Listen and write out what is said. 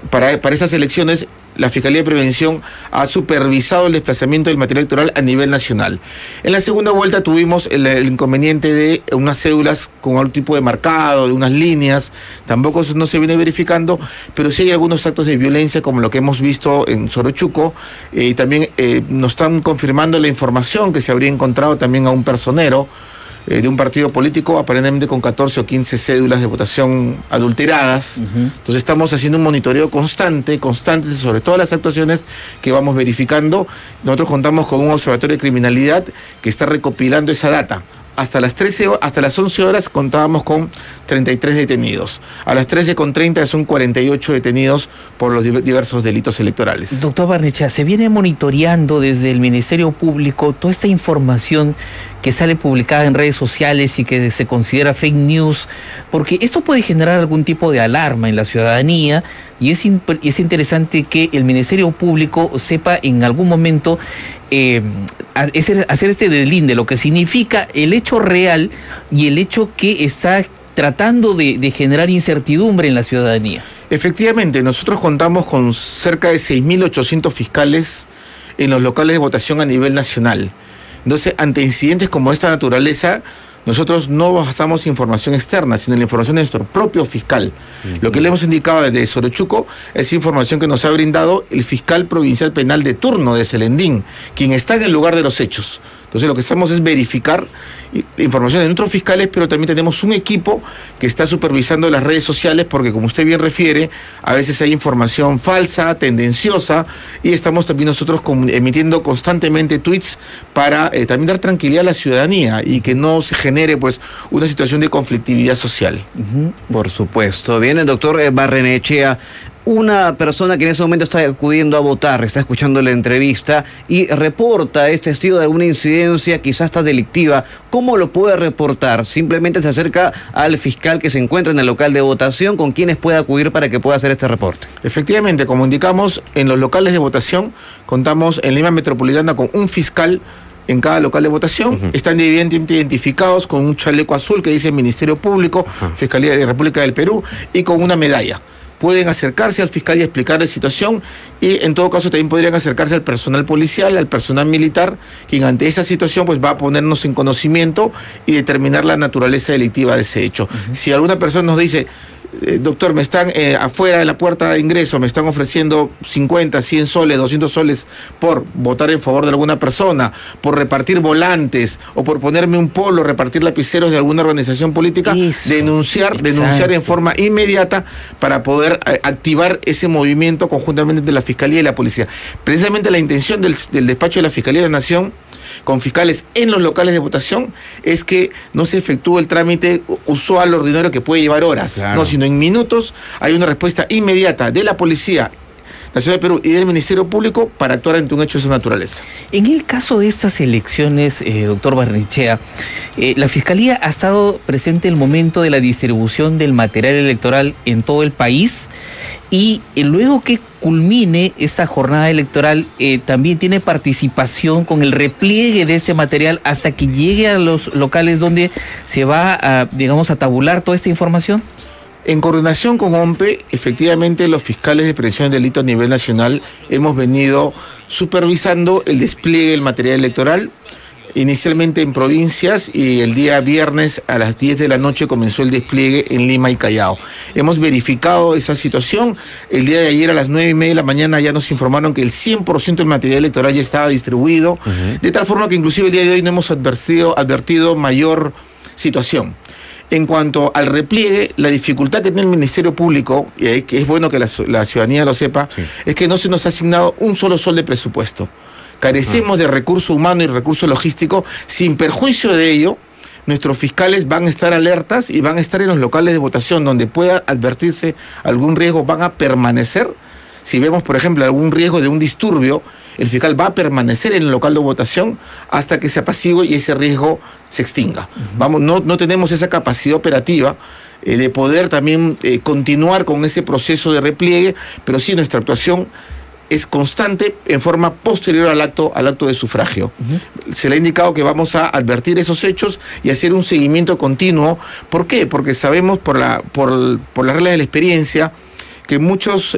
para estas elecciones, la Fiscalía de Prevención ha supervisado el desplazamiento del material electoral a nivel nacional. En la segunda vuelta tuvimos el inconveniente de unas cédulas con algún tipo de marcado, de unas líneas, tampoco no se viene verificando, pero sí hay algunos actos de violencia como lo que hemos visto en Sorochuco, y también nos están confirmando la información que se habría encontrado también a un personero de un partido político, aparentemente con 14 o 15 cédulas de votación adulteradas. Entonces estamos haciendo un monitoreo constante sobre todas las actuaciones que vamos verificando. Nosotros contamos con un observatorio de criminalidad que está recopilando esa data. Hasta las 11 horas contábamos con 33 detenidos. A las 13:30 son 48 detenidos por los diversos delitos electorales. Doctor Barnechea, ¿se viene monitoreando desde el Ministerio Público toda esta información que sale publicada en redes sociales y que se considera fake news? Porque esto puede generar algún tipo de alarma en la ciudadanía y es interesante que el Ministerio Público sepa en algún momento hacer este deslinde, lo que significa el hecho real y el hecho que está tratando de generar incertidumbre en la ciudadanía. Efectivamente, nosotros contamos con cerca de 6.800 fiscales en los locales de votación a nivel nacional. Entonces, ante incidentes como esta naturaleza, nosotros no basamos información externa, sino la información de nuestro propio fiscal. Lo que le hemos indicado desde Sorochuco es información que nos ha brindado el fiscal provincial penal de turno de Selendín, quien está en el lugar de los hechos. Entonces lo que estamos es verificar información de nuestros fiscales, pero también tenemos un equipo que está supervisando las redes sociales, porque como usted bien refiere, a veces hay información falsa, tendenciosa, y estamos también nosotros emitiendo constantemente tweets para también dar tranquilidad a la ciudadanía y que no se genere pues una situación de conflictividad social. Por supuesto. Bien, el doctor Barrenechea. Una persona que en ese momento está acudiendo a votar, está escuchando la entrevista y reporta, es testigo de alguna incidencia, quizás está delictiva. ¿Cómo lo puede reportar? Simplemente se acerca al fiscal que se encuentra en el local de votación, ¿con quienes puede acudir para que pueda hacer este reporte? Efectivamente, como indicamos, en los locales de votación contamos en Lima Metropolitana con un fiscal en cada local de votación. Están evidentemente identificados con un chaleco azul que dice Ministerio Público, Fiscalía de la República del Perú, y con una medalla. Pueden acercarse al fiscal y explicar la situación, y en todo caso también podrían acercarse al personal policial, al personal militar, quien ante esa situación pues va a ponernos en conocimiento y determinar la naturaleza delictiva de ese hecho. Si alguna persona nos dice, doctor, me están afuera de la puerta de ingreso, me están ofreciendo 50, 100 soles, 200 soles por votar en favor de alguna persona, por repartir volantes o por ponerme un polo, repartir lapiceros de alguna organización política, denunciar en forma inmediata para poder activar ese movimiento conjuntamente entre la Fiscalía y la Policía. Precisamente la intención del despacho de la Fiscalía de la Nación con fiscales en los locales de votación es que no se efectúe el trámite usual, ordinario, que puede llevar horas, no, sino en minutos hay una respuesta inmediata de la Policía Nacional de Perú y del Ministerio Público para actuar ante un hecho de esa naturaleza. En el caso de estas elecciones, doctor Barnechea, la Fiscalía ha estado presente en el momento de la distribución del material electoral en todo el país, y luego que culmine esta jornada electoral, también tiene participación con el repliegue de ese material hasta que llegue a los locales donde se va a, digamos, a tabular toda esta información. En coordinación con OMPE, efectivamente los fiscales de prevención del delito a nivel nacional hemos venido supervisando el despliegue del material electoral, inicialmente en provincias, y el día viernes a las 10 de la noche comenzó el despliegue en Lima y Callao. Hemos verificado esa situación. El día de ayer a las 9:30 de la mañana ya nos informaron que el 100% del material electoral ya estaba distribuido, de tal forma que inclusive el día de hoy no hemos advertido mayor situación. En cuanto al repliegue, la dificultad que tiene el Ministerio Público, y que es bueno que la ciudadanía lo sepa, es que no se nos ha asignado un solo sol de presupuesto. Carecemos de recurso humano y recurso logístico. Sin perjuicio de ello, nuestros fiscales van a estar alertas y van a estar en los locales de votación donde pueda advertirse algún riesgo, van a permanecer. Si vemos, por ejemplo, algún riesgo de un disturbio, el fiscal va a permanecer en el local de votación hasta que se apacigue y ese riesgo se extinga. No tenemos esa capacidad operativa de poder también continuar con ese proceso de repliegue, pero sí nuestra actuación es constante en forma posterior al acto de sufragio. Se le ha indicado que vamos a advertir esos hechos y hacer un seguimiento continuo. ¿Por qué? Porque sabemos por las reglas de la experiencia que muchos